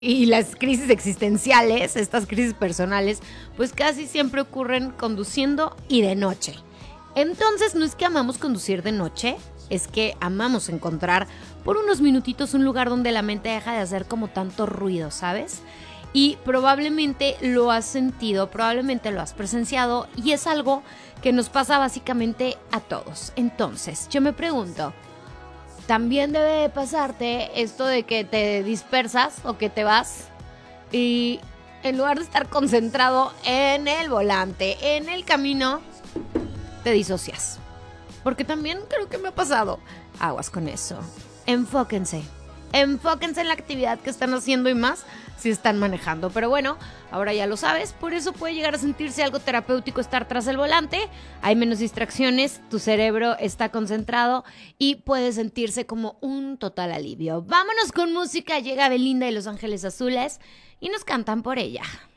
Y las crisis existenciales, estas crisis personales, pues casi siempre ocurren conduciendo y de noche. Entonces, no es que amamos conducir de noche, es que amamos encontrar por unos minutitos un lugar donde la mente deja de hacer como tanto ruido, ¿sabes? Y probablemente lo has sentido, probablemente lo has presenciado y es algo que nos pasa básicamente a todos. Entonces, yo me pregunto, también debe de pasarte esto de que te dispersas o que te vas y en lugar de estar concentrado en el volante, en el camino, te disocias. Porque también creo que me ha pasado. Aguas con eso. Enfóquense. Enfóquense en la actividad que están haciendo y más si están manejando. Pero bueno, ahora ya lo sabes, por eso puede llegar a sentirse algo terapéutico estar tras el volante. Hay menos distracciones, tu cerebro está concentrado y puede sentirse como un total alivio. Vámonos con música, llega Belinda y Los Ángeles Azules y nos cantan por ella.